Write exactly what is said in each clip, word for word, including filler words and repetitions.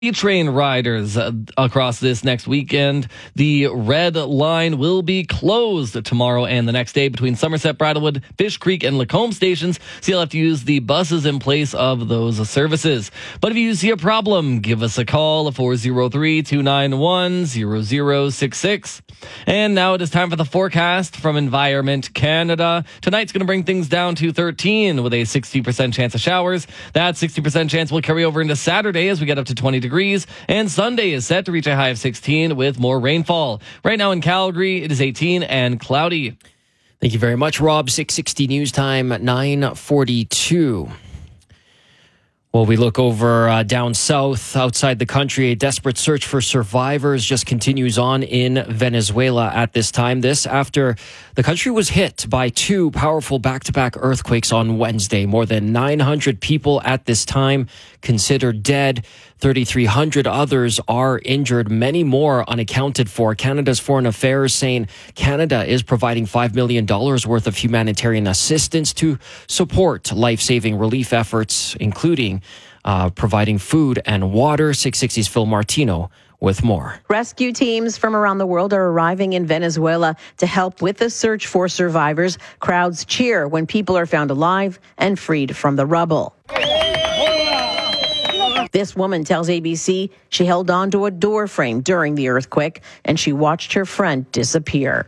train riders uh, across this next weekend. The red line will be closed tomorrow and the next day between Somerset, Bradwood, Fish Creek, and Lacombe stations, so you'll have to use the buses in place of those services. But if you see a problem, give us a call at four oh three, two nine one, zero zero six six. And now it is time for the forecast from Environment Canada. Tonight's going to bring things down to thirteen with a sixty percent chance of showers. That sixty percent chance will carry over into Saturday as we get up to twenty degrees, and Sunday is set to reach a high of sixteen with more rainfall. Right now in Calgary, it is eighteen and cloudy. Thank you very much, Rob. six sixty news time at nine forty-two. Well, we look over uh, down south, outside the country. A desperate search for survivors just continues on in Venezuela at this time. This after the country was hit by two powerful back-to-back earthquakes on Wednesday. More than nine hundred people at this time considered dead. thirty-three hundred others are injured, many more unaccounted for. Canada's Foreign Affairs saying Canada is providing five million dollars worth of humanitarian assistance to support life-saving relief efforts, including uh, providing food and water. six sixty's Phil Martino with more. Rescue teams from around the world are arriving in Venezuela to help with the search for survivors. Crowds cheer when people are found alive and freed from the rubble. This woman tells A B C she held on to a door frame during the earthquake and she watched her friend disappear.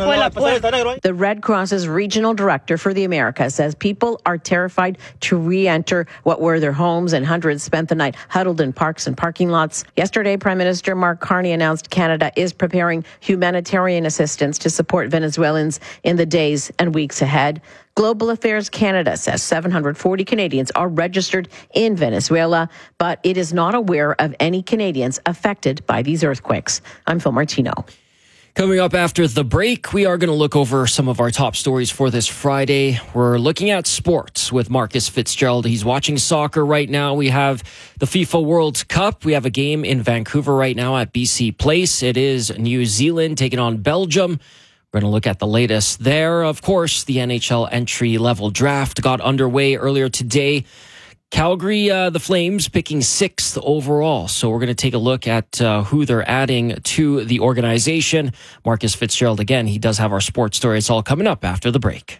The Red Cross's regional director for the Americas says people are terrified to re-enter what were their homes, and hundreds spent the night huddled in parks and parking lots. Yesterday, Prime Minister Mark Carney announced Canada is preparing humanitarian assistance to support Venezuelans in the days and weeks ahead. Global Affairs Canada says seven hundred forty Canadians are registered in Venezuela, but it is not aware of any Canadians affected by these earthquakes. I'm Phil Martino. Coming up after the break, we are going to look over some of our top stories for this Friday. We're looking at sports with Marcus Fitzgerald. He's watching soccer right now. We have the FIFA World Cup. We have a game in Vancouver right now at B C Place. It is New Zealand taking on Belgium. We're going to look at the latest there. Of course, the N H L entry-level draft got underway earlier today. Calgary, uh, the Flames, picking sixth overall. So we're going to take a look at uh, who they're adding to the organization. Marcus Fitzgerald, again, he does have our sports story. It's all coming up after the break.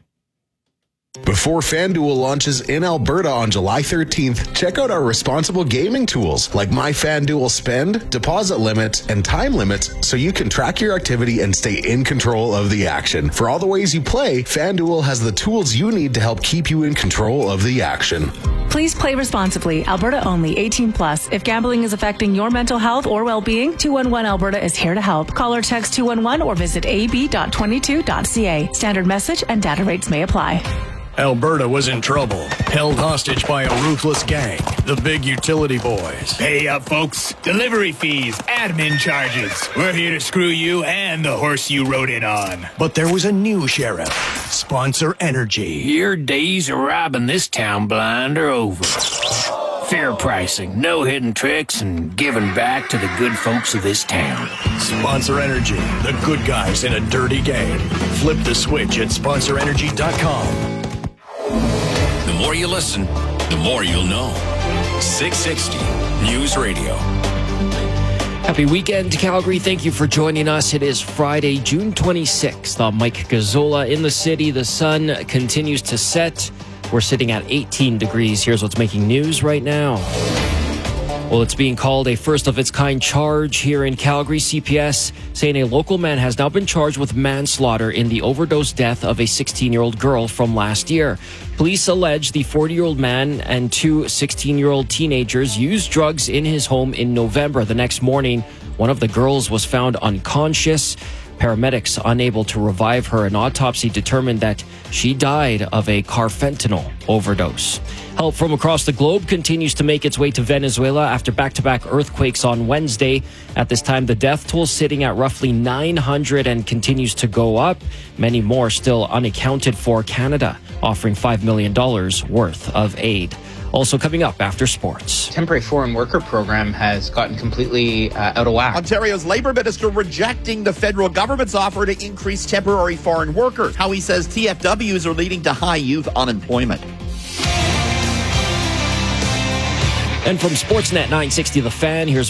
Before FanDuel launches in Alberta on July thirteenth, check out our responsible gaming tools like My FanDuel Spend, deposit limits, and time limits so you can track your activity and stay in control of the action. For all the ways you play, FanDuel has the tools you need to help keep you in control of the action. Please play responsibly. Alberta only. eighteen plus. If gambling is affecting your mental health or well-being, two one one Alberta is here to help. Call or text two one one or visit a b dot twenty-two dot c a. Standard message and data rates may apply. Alberta was in trouble, held hostage by a ruthless gang, the Big Utility Boys. Pay up, folks. Delivery fees, admin charges. We're here to screw you and the horse you rode in on. But there was a new sheriff, Sponsor Energy. Your days of robbing this town blind are over. Fair pricing, no hidden tricks, and giving back to the good folks of this town. Sponsor Energy, the good guys in a dirty game. Flip the switch at sponsor energy dot com. The more you listen, the more you'll know. six sixty News Radio. Happy weekend, Calgary. Thank you for joining us. It is Friday, June twenty-sixth. I'm Mike Gazzola in the city. The sun continues to set. We're sitting at eighteen degrees. Here's what's making news right now. Well, it's being called a first-of-its-kind charge here in Calgary. C P S saying a local man has now been charged with manslaughter in the overdose death of a sixteen-year-old girl from last year. Police allege the forty-year-old man and two sixteen-year-old teenagers used drugs in his home in November. The next morning, one of the girls was found unconscious. Paramedics unable to revive her. An autopsy determined that she died of a carfentanil overdose. Help from across the globe continues to make its way to Venezuela after back-to-back earthquakes on Wednesday. At this time, the death toll sitting at roughly nine hundred and continues to go up. Many more still unaccounted for. Canada offering five million dollars worth of aid. Also coming up after sports. Temporary foreign worker program has gotten completely uh, out of whack. Ontario's Labour Minister rejecting the federal government's offer to increase temporary foreign workers. How he says T F Ws are leading to high youth unemployment. And from Sportsnet nine sixty The Fan, here's